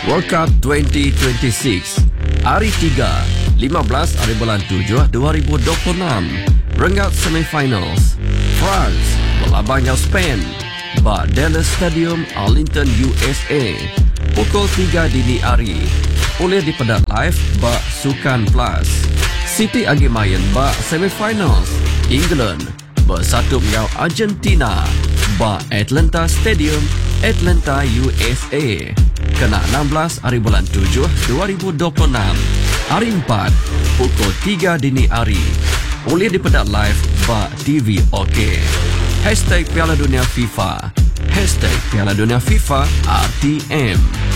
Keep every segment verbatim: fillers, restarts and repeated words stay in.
World Cup dua ribu dua puluh enam. Hari tiga, lima belas hari bulan tujuh dua ribu dua puluh enam. Rengat semifinals. France berlabang dengan Spain. Ba Dallas Stadium, Arlington, U S A. Pukul tiga dini hari. Boleh dipedat live ba Sukan Plus. City agi main ba semifinals. England bersatu dengan Argentina. Ba Atlanta Stadium, Atlanta, U S A. Kena enam belas hari bulan tujuh dua ribu dua puluh enam. Hari empat, pukul tiga dini hari. Boleh dipedat live ba T V OK. Hashtag Piala Dunia FIFA. Hashtag Piala Dunia FIFA R T M.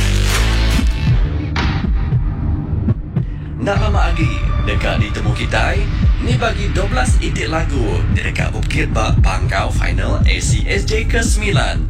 Nak lama lagi dekat ditemu kita ni bagi dua belas itik lagu dekat Bukit Bak Pangkau final A C S J ke sembilan.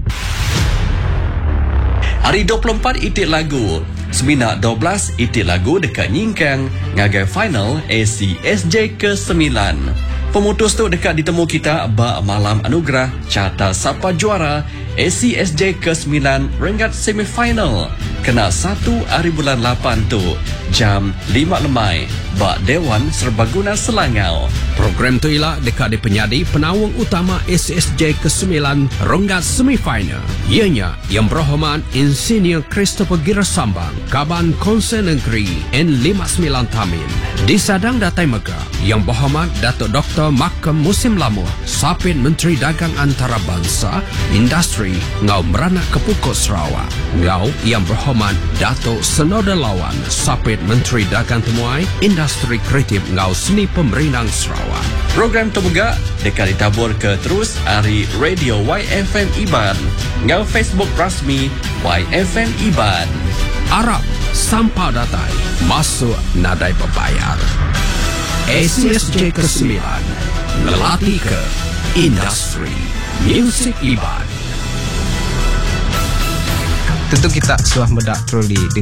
Hari dua puluh empat itik lagu Seminak dua belas itik lagu dekat Nyingkang ngagai final A C S J ke sembilan. Pemutus tu dekat ditemu kita ba malam anugerah carta siapa juara A C S J ke sembilan rengat semifinal. Kena satu hari bulan lapan tu jam lima lemai ba Dewan Serbaguna Selangau. Program tu ialah dekat di penyadi penawang utama A C S J ke sembilan rengat semifinal. Ianya yang berhormat Insinyur Christopher Girasambang, Kaban Konsen Negeri N lima puluh sembilan Tamin. Disadang Datai Mega yang berhormat Datuk Doktor Makam Musim Lamuh, Sapit Menteri Dagang Antarabangsa, Industri Ngau Meranak Kepukut Sarawak. Ngau yang berhormat Datuk Senoda Lawan, Sapit Menteri Dagang Temuai, Industri Kreatif Ngau Seni Pemerintah Sarawak. Program terbuka dekat ditabur ke terus hari Radio Y F M Iban ngau Facebook rasmi Y F M Iban. Arab sampah datai masuk nadai berbayar. A C S J ke sembilan ngelatih ke industri musik Iban. Tentu kita sudah mendak troli